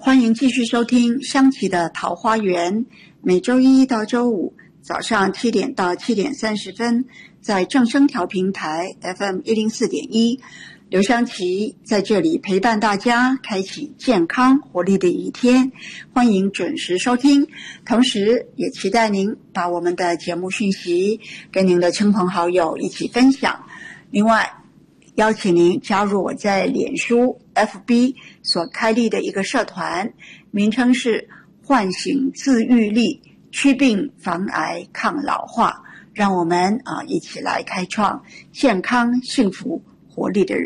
欢迎继续收听香琪的桃花源，每周一到周五早上7点到7点30分，在正声调频台 FM 104.1，刘香琪在这里陪伴大家，开启健康活力的一天。欢迎准时收听，同时也期待您把我们的节目讯息跟您的亲朋好友一起分享。另外邀请您加入我在脸书 FB 所开立的一个社团，名称是唤醒自愈力，祛病防癌抗老化，让我们一起来开创健康幸福活力的人。